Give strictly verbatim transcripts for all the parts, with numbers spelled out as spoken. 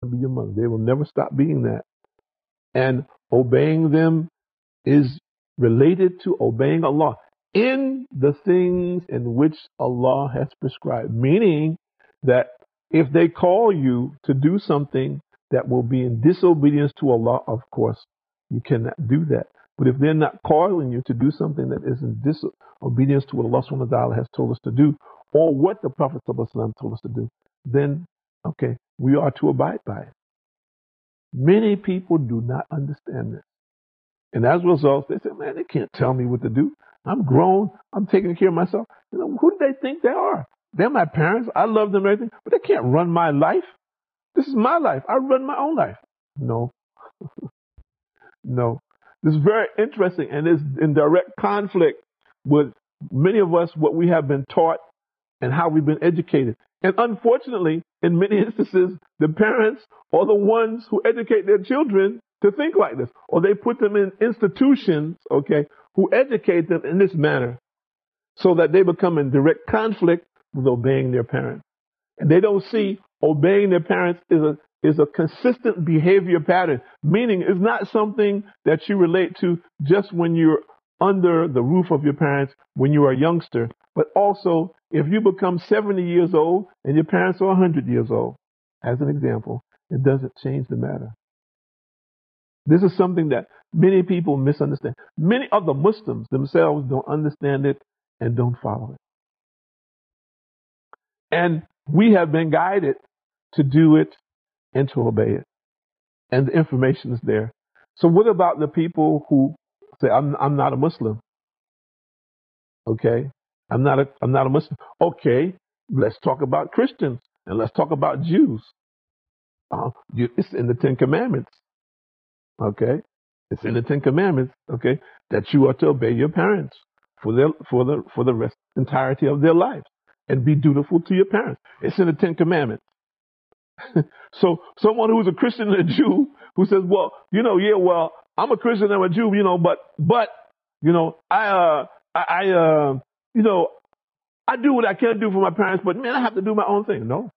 to be your mother. They will never stop being that. And obeying them is related to obeying Allah in the things in which Allah has prescribed. Meaning that if they call you to do something that will be in disobedience to Allah, of course, you cannot do that. But if they're not calling you to do something that is in disobedience to what Allah subhanahu wa ta'ala has told us to do, or what the Prophet sallallahu alaihi wasallam told us to do, then, okay, we are to abide by it. Many people do not understand this. And as a result, they say, man, they can't tell me what to do. I'm grown. I'm taking care of myself. You know, who do they think they are? They're my parents. I love them and everything, but they can't run my life. This is my life. I run my own life. No. No. This is very interesting, and it's in direct conflict with many of us, what we have been taught and how we've been educated. And unfortunately, in many instances, the parents are the ones who educate their children to think like this, or they put them in institutions, okay, who educate them in this manner so that they become in direct conflict with obeying their parents. And they don't see obeying their parents is a is a consistent behavior pattern, meaning it's not something that you relate to just when you're under the roof of your parents when you are a youngster, but also if you become seventy years old and your parents are one hundred years old, as an example, it doesn't change the matter. This is something that many people misunderstand. Many of the Muslims themselves don't understand it and don't follow it. And we have been guided to do it and to obey it. And the information is there. So what about the people who say, I'm, I'm not a Muslim? Okay, I'm not a, I'm not a Muslim. Okay, let's talk about Christians and let's talk about Jews. Uh, you, it's in the Ten Commandments. Okay, it's in the Ten Commandments. Okay, that you are to obey your parents for their for the for the rest entirety of their lives and be dutiful to your parents. It's in the Ten Commandments. So someone who's a Christian and a Jew who says, well, you know, yeah, well, I'm a Christian and I'm a Jew, you know, but but you know, I uh I, I uh you know, I do what I can do for my parents, but man, I have to do my own thing. No.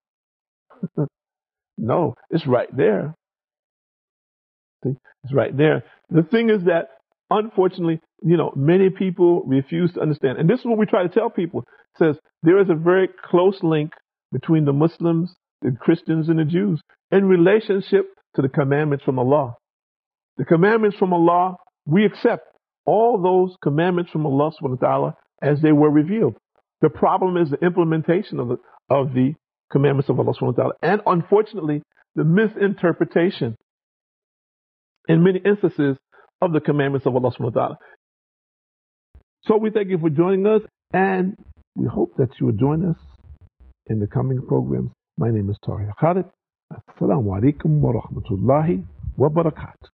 No, it's right there. See? It's right there. The thing is that, unfortunately, you know, many people refuse to understand. And this is what we try to tell people. It says there is a very close link between the Muslims, the Christians, and the Jews in relationship to the commandments from Allah. The commandments from Allah, we accept all those commandments from Allah subhanahu wa ta'ala as they were revealed. The problem is the implementation of the, of the commandments of Allah subhanahu wa ta'ala. And unfortunately, the misinterpretation in many instances of the commandments of Allah subhanahu wa ta'ala. So we thank you for joining us, and we hope that you will join us in the coming programs. My name is Tariq Khalid. Assalamu alaikum wa rahmatullahi wa barakatuh.